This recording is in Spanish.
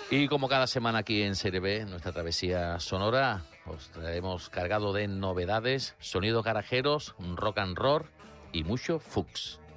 Y como cada semana aquí en Serie B, nuestra travesía sonora, os traemos cargado de novedades, sonidos garajeros, rock and roll y mucho fuchs.